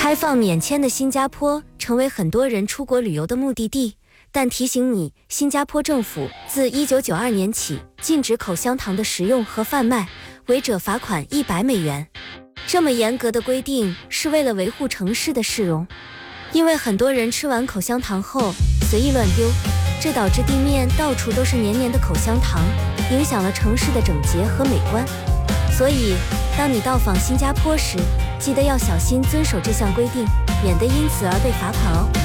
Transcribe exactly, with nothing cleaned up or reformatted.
开放免签的新加坡成为很多人出国旅游的目的地，但提醒你，新加坡政府自一九九二年起禁止口香糖的食用和贩卖，违者罚款一百美元。这么严格的规定是为了维护城市的市容，因为很多人吃完口香糖后随意乱丢，这导致地面到处都是黏黏的口香糖，影响了城市的整洁和美观。所以当你到访新加坡时，记得要小心遵守这项规定，免得因此而被罚款哦。